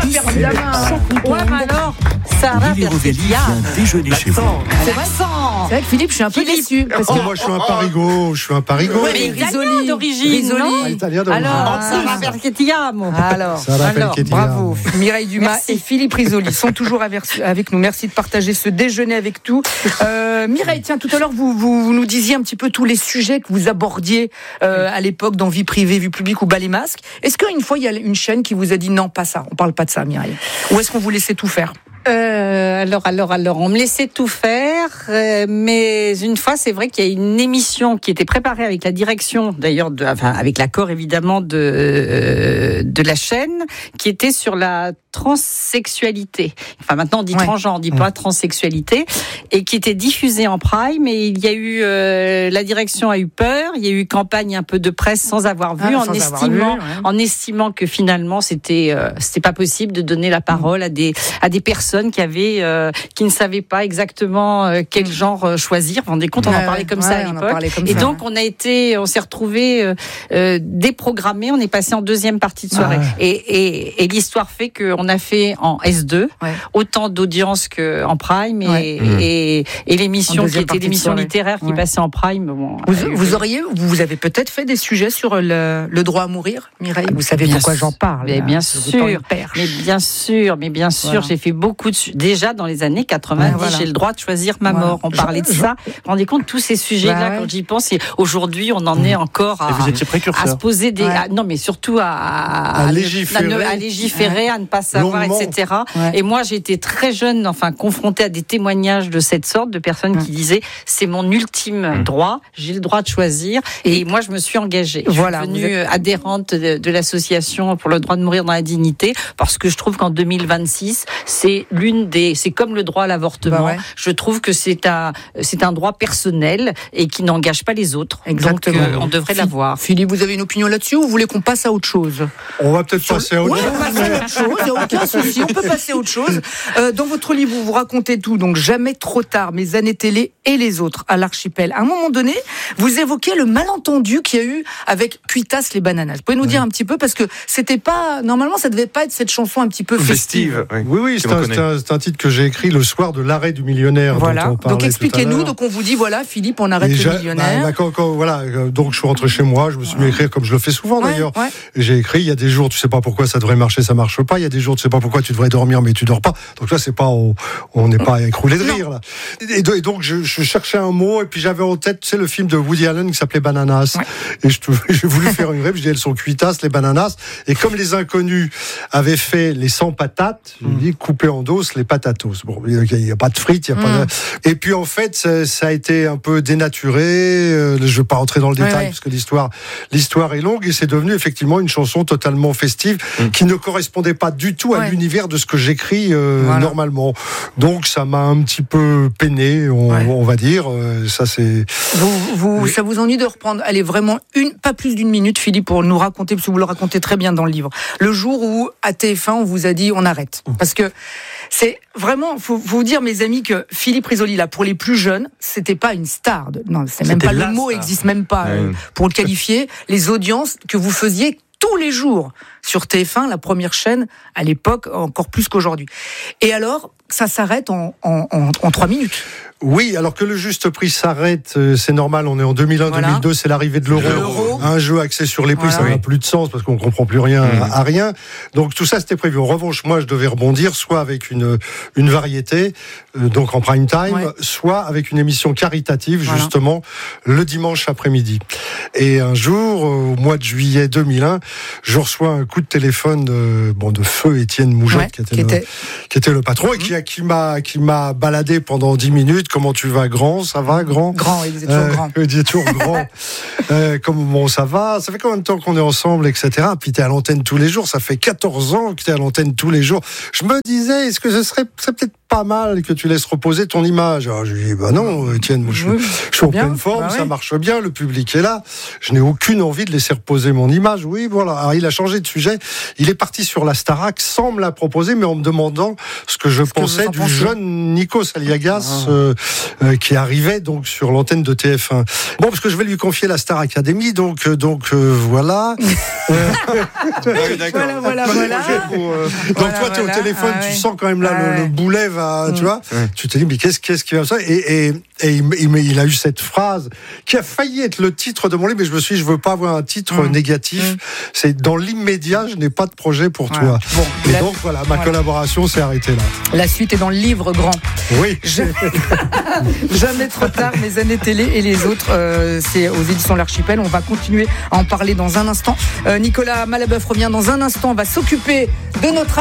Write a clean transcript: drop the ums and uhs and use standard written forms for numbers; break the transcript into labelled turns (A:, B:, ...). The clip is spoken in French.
A: pas perdu la main.
B: Ouais, alors, Sarah
C: Lily Rovelli vient déjeuner chez vous.
A: C'est vrai que Philippe, je suis un peu déçu. Parce que...
D: moi, je suis un parigo.
A: Ouais, mais
B: italien d'origine, non?
D: Italien d'origine.
B: Alors, Sarah Perchettiamo.
A: Alors, bravo. Mireille Dumas et Philippe Risoli sont toujours avec nous. Merci de partager ce déjeuner avec nous. Mireille, tiens, tout à l'heure, vous nous disiez un petit peu tous les sujets que vous abordiez à l'époque dans Vie privée, Vie publique ou Bas les masques. Est-ce qu'une fois, il y a une chaîne qui vous a dit non, pas ça, on parle pas de ça, Mireille? Ou est-ce qu'on vous laissait tout faire?
B: Alors, on me laissait tout faire, mais une fois, c'est vrai qu'il y a une émission qui était préparée avec la direction, d'ailleurs, avec l'accord évidemment de la chaîne, qui était sur la transsexualité. Enfin, maintenant on dit transgenre, on dit pas transsexualité, et qui était diffusée en prime. Et il y a eu, la direction a eu peur. Il y a eu campagne un peu de presse sans avoir vu, en estimant que finalement c'était pas possible de donner la parole à des personnes qui ne savaient pas exactement quel genre choisir. Vous vous rendez compte, on en parlait comme ça à l'époque. Et donc on s'est retrouvés déprogrammés. On est passé en deuxième partie de soirée. Et l'histoire fait qu'on a fait en S2 autant d'audience qu'en prime et l'émission qui était l'émission littéraire qui passait en prime. Bon,
A: vous avez peut-être fait des sujets sur le droit à mourir, Mireille. Vous savez pourquoi j'en parle.
B: Mais bien sûr, j'ai fait beaucoup déjà dans les années 90, j'ai le droit de choisir ma mort. On parlait de ça. Vous vous rendez compte, tous ces sujets-là, quand j'y pense, et aujourd'hui, on en est encore à se poser des... non, mais surtout à légiférer, à ne pas savoir, etc. Et moi, j'ai été très jeune, confrontée à des témoignages de cette sorte, de personnes qui disaient, c'est mon ultime droit, j'ai le droit de choisir. Et moi, je me suis engagée. Je suis devenue adhérente de l'association pour le droit de mourir dans la dignité, parce que je trouve qu'en 2026, c'est comme le droit à l'avortement. Je trouve que c'est un droit personnel et qui n'engage pas les autres.
A: Exactement.
B: Donc, on devrait l'avoir.
A: Philippe, vous avez une opinion là-dessus ou vous voulez qu'on passe à autre chose?
D: On va peut-être passer à autre chose.
A: On va passer à autre chose. Il n'y a aucun souci. On peut passer à autre chose. Dans votre livre, vous racontez tout. Donc, jamais trop tard, mes années télé et les autres à l'archipel. À un moment donné, vous évoquez le malentendu qu'il y a eu avec Cuitas les bananas. Vous pouvez nous dire un petit peu, parce que c'était pas, normalement, ça devait pas être cette chanson un petit peu festive.
D: Oui, c'est un titre que j'ai écrit le soir de l'arrêt du millionnaire.
A: Voilà. Donc expliquez-nous. Donc on vous dit Philippe, on arrête le millionnaire.
D: Donc je suis rentré chez moi, je me suis mis à écrire comme je le fais souvent d'ailleurs. Et j'ai écrit, il y a des jours tu sais pas pourquoi ça devrait marcher, ça marche pas. Il y a des jours tu sais pas pourquoi tu devrais dormir mais tu dors pas. Donc là c'est pas, on n'est pas écroulé de rire là. Et donc je cherchais un mot et puis j'avais en tête, tu sais, le film de Woody Allen qui s'appelait Bananas. Et j'ai voulu faire une rêve. Je dis elles sont cuitas les bananas. Et comme les inconnus avaient fait les 100 patates, j'ai dit couper en dos les patatos. Bon, il n'y a pas de frites, il y a pas de... Et puis en fait, ça a été un peu dénaturé. Je ne vais pas rentrer dans le détail parce que l'histoire est longue et c'est devenu effectivement une chanson totalement festive qui ne correspondait pas du tout à l'univers de ce que j'écris normalement. Donc ça m'a un petit peu peiné, on va dire. Ça c'est.
A: Ça vous ennuie de reprendre? Allez, vraiment pas plus d'une minute, Philippe, pour nous raconter, parce que vous le racontez très bien dans le livre. Le jour où à TF1 on vous a dit on arrête, parce que c'est vraiment, faut vous dire, mes amis, que Philippe Risoli, là, pour les plus jeunes, c'était pas une star. Non, c'est même pas, le mot existe même pas pour le qualifier. Les audiences que vous faisiez tous les jours sur TF1, la première chaîne, à l'époque, encore plus qu'aujourd'hui. Et alors, ça s'arrête en 3 minutes.
D: Oui, alors que le juste prix s'arrête, c'est normal, on est en 2001-2002, c'est l'arrivée de l'euro. Un jeu axé sur les prix, ça n'a plus de sens parce qu'on ne comprend plus rien à rien. Donc tout ça, c'était prévu. En revanche, moi, je devais rebondir soit avec une variété, donc en prime time, soit avec une émission caritative, justement, le dimanche après-midi. Et un jour, au mois de juillet 2001, je reçois un coup de téléphone de feu Étienne Mougette, qui était le patron, et qui m'a baladé pendant 10 minutes. Comment tu vas, grand? Ça va, grand?
A: Grand, il disait toujours grand.
D: Il disait toujours grand. Comment ça va? Ça fait combien de temps qu'on est ensemble, etc. Puis t'es à l'antenne tous les jours. Ça fait 14 ans que t'es à l'antenne tous les jours. Je me disais, est-ce que ce serait peut-être pas mal que tu laisses reposer ton image. Alors je lui dis, bah non, Étienne, moi, je suis en pleine forme, ça marche bien, le public est là. Je n'ai aucune envie de laisser reposer mon image. Oui, voilà. Alors, il a changé de sujet. Il est parti sur la Starac sans me la proposer, mais en me demandant ce que je pensais du jeune Nikos Aliagas qui arrivait donc sur l'antenne de TF1. Bon, parce que je vais lui confier la Star Academy, donc voilà.
A: Voilà.
D: Donc toi, tu es au téléphone, tu sens quand même là le boulet va, tu vois. Tu te dis, mais qu'est-ce qui va ça ? Et il a eu cette phrase qui a failli être le titre de mon livre, mais je me suis dit, je veux pas avoir un titre négatif. C'est dans l'immédiat, je n'ai pas de projet pour toi. Bon, et donc voilà, ma collaboration s'est arrêtée là.
A: La suite est dans le livre grand.
D: Oui.
A: Jamais trop tard, mes années télé et les autres, c'est aux éditions L'Archipel. On va continuer à en parler dans un instant. Nicolas Malabeuf revient dans un instant, on va s'occuper de notre